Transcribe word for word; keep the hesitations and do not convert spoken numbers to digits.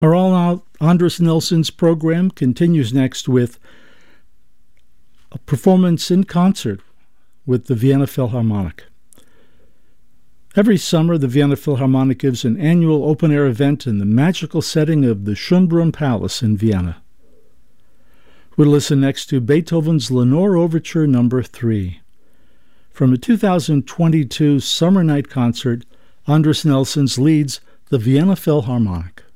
Our all-out Andres Nelson's program continues next with a performance in concert with the Vienna Philharmonic. Every summer, the Vienna Philharmonic gives an annual open-air event in the magical setting of the Schönbrunn Palace in Vienna. We'll listen next to Beethoven's Lenore Overture Number three. From a two thousand twenty-two summer night concert, Andres Nelson's leads the Vienna Philharmonic.